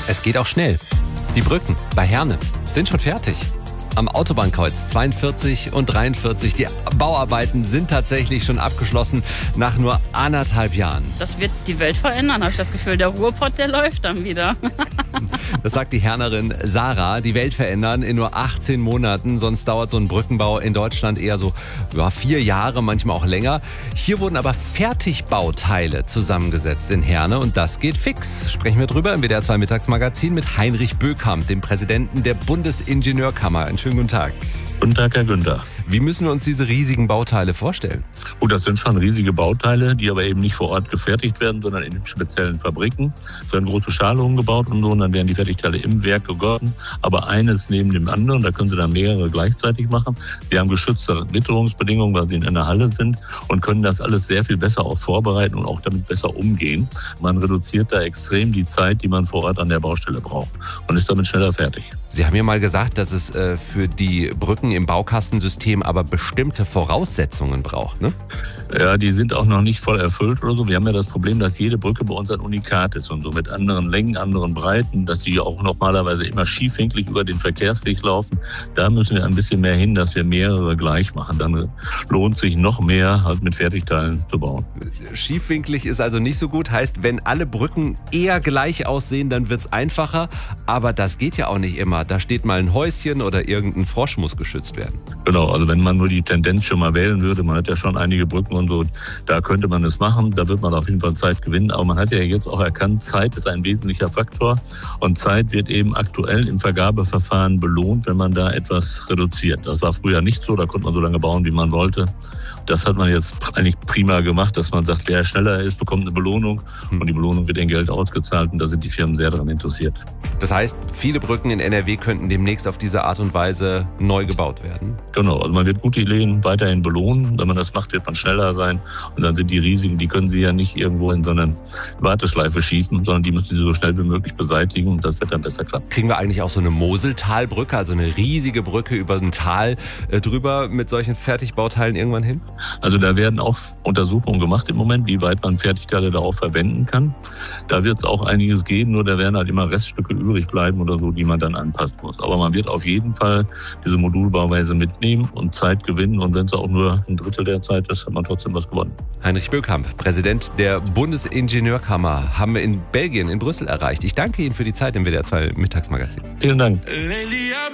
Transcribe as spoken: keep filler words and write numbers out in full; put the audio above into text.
Es geht auch schnell. Die Brücken bei Herne sind schon fertig. Am Autobahnkreuz zweiundvierzig und dreiundvierzig. Die Bauarbeiten sind tatsächlich schon abgeschlossen nach nur anderthalb Jahren. Das wird die Welt verändern, habe ich das Gefühl. Der Ruhrpott, der läuft dann wieder. Das sagt die Hernerin Sarah. Die Welt verändern in nur achtzehn Monaten. Sonst dauert so ein Brückenbau in Deutschland eher so ja, vier Jahre, manchmal auch länger. Hier wurden aber Fertigbauteile zusammengesetzt in Herne und das geht fix. Sprechen wir drüber im W D R zwei Mittagsmagazin mit Heinrich Bökamp, dem Präsidenten der Bundesingenieurkammer. Einen schönen guten Tag. Guten Tag, Herr Günther. Wie müssen wir uns diese riesigen Bauteile vorstellen? Oh, das sind schon riesige Bauteile, die aber eben nicht vor Ort gefertigt werden, sondern in speziellen Fabriken. Es werden große Schalungen gebaut und so, und dann werden die Fertigteile im Werk gegossen, aber eines neben dem anderen. Da können Sie dann mehrere gleichzeitig machen. Sie haben geschützte Witterungsbedingungen, weil sie in einer Halle sind, und können das alles sehr viel besser auch vorbereiten und auch damit besser umgehen. Man reduziert da extrem die Zeit, die man vor Ort an der Baustelle braucht, und ist damit schneller fertig. Sie haben ja mal gesagt, dass es äh, für die Brücken im Baukastensystem aber bestimmte Voraussetzungen braucht, ne? Ja, die sind auch noch nicht voll erfüllt oder so. Wir haben ja das Problem, dass jede Brücke bei uns ein Unikat ist und so mit anderen Längen, anderen Breiten, dass die auch normalerweise immer schiefwinklig über den Verkehrsweg laufen. Da müssen wir ein bisschen mehr hin, dass wir mehrere gleich machen. Dann lohnt sich noch mehr, halt mit Fertigteilen zu bauen. Schiefwinklig ist also nicht so gut. Heißt, wenn alle Brücken eher gleich aussehen, dann wird's einfacher. Aber das geht ja auch nicht immer. Da steht mal ein Häuschen oder irgendein Frosch muss geschützt werden. Genau, also wenn man nur die Tendenz schon mal wählen würde, man hat ja schon einige Brücken und so, da könnte man es machen, da wird man auf jeden Fall Zeit gewinnen. Aber man hat ja jetzt auch erkannt, Zeit ist ein wesentlicher Faktor, und Zeit wird eben aktuell im Vergabeverfahren belohnt, wenn man da etwas reduziert. Das war früher nicht so, da konnte man so lange bauen, wie man wollte. Das hat man jetzt eigentlich prima gemacht, dass man sagt, wer schneller ist, bekommt eine Belohnung, und die Belohnung wird in Geld ausgezahlt, und da sind die Firmen sehr daran interessiert. Das heißt, viele Brücken in N R W könnten demnächst auf diese Art und Weise neu gebaut werden? Genau, also man wird gute Ideen weiterhin belohnen. Wenn man das macht, wird man schneller sein, und dann sind die riesigen, die können Sie ja nicht irgendwo in so eine Warteschleife schießen, sondern die müssen Sie so schnell wie möglich beseitigen, und das wird dann besser klappen. Kriegen wir eigentlich auch so eine Moseltalbrücke, also eine riesige Brücke über ein Tal äh, drüber mit solchen Fertigbauteilen irgendwann hin? Also da werden auch Untersuchungen gemacht im Moment, wie weit man Fertigteile darauf verwenden kann. Da wird es auch einiges geben, nur da werden halt immer Reststücke übrig bleiben oder so, die man dann anpassen muss. Aber man wird auf jeden Fall diese Modulbauweise mitnehmen und Zeit gewinnen, und wenn es auch nur ein Drittel der Zeit ist, hat man trotzdem was gewonnen. Heinrich Bökamp, Präsident der Bundesingenieurkammer, haben wir in Belgien, in Brüssel erreicht. Ich danke Ihnen für die Zeit im W D R zwei Mittagsmagazin. Vielen Dank.